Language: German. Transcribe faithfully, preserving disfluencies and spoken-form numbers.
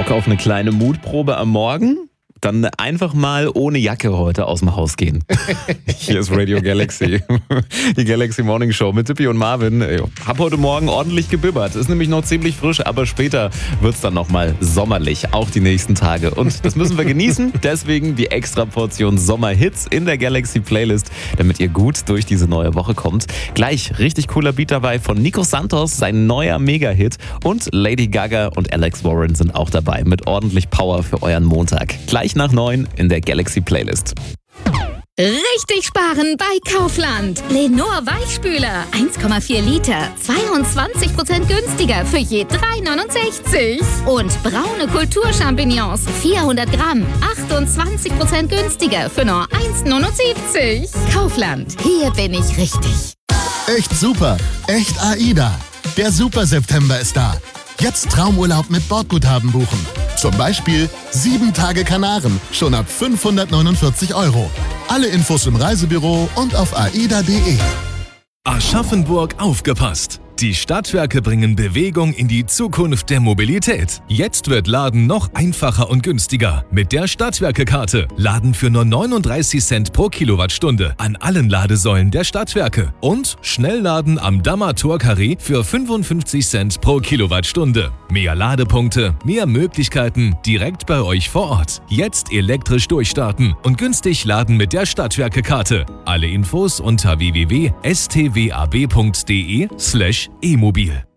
Bock auf eine kleine Mutprobe am Morgen? Dann einfach mal ohne Jacke heute aus dem Haus gehen. Hier ist Radio Galaxy. Die Galaxy Morning Show mit Tippi und Marvin. Hab heute Morgen ordentlich gebibbert. Ist nämlich noch ziemlich frisch, aber später wird's dann nochmal sommerlich. Auch die nächsten Tage. Und das müssen wir genießen. Deswegen die extra Portion Sommerhits in der Galaxy Playlist, damit ihr gut durch diese neue Woche kommt. Gleich richtig cooler Beat dabei von Nico Santos, sein neuer Mega-Hit. Und Lady Gaga und Alex Warren sind auch dabei mit ordentlich Power für euren Montag. Gleich nach neun in der Galaxy Playlist. Richtig sparen bei Kaufland. Lenor Weichspüler eins Komma vier Liter, zweiundzwanzig Prozent günstiger für je drei neunundsechzig. Und braune Kulturchampignons vierhundert Gramm, achtundzwanzig Prozent günstiger für nur eins neunundsiebzig. Kaufland, hier bin ich richtig. Echt super, echt AIDA. Der Super September ist da. Jetzt Traumurlaub mit Bordguthaben buchen. Zum Beispiel sieben Tage Kanaren, schon ab fünfhundertneunundvierzig Euro. Alle Infos im Reisebüro und auf aida punkt de. Aschaffenburg aufgepasst! Die Stadtwerke bringen Bewegung in die Zukunft der Mobilität. Jetzt wird Laden noch einfacher und günstiger. Mit der Stadtwerke-Karte. Laden für nur neununddreißig Cent pro Kilowattstunde an allen Ladesäulen der Stadtwerke. Und Schnellladen am Dammer Tor-Carré für fünfundfünfzig Cent pro Kilowattstunde. Mehr Ladepunkte, mehr Möglichkeiten direkt bei euch vor Ort. Jetzt elektrisch durchstarten und günstig laden mit der Stadtwerke-Karte. Alle Infos unter w w w punkt s t w a b punkt de slash e mobil.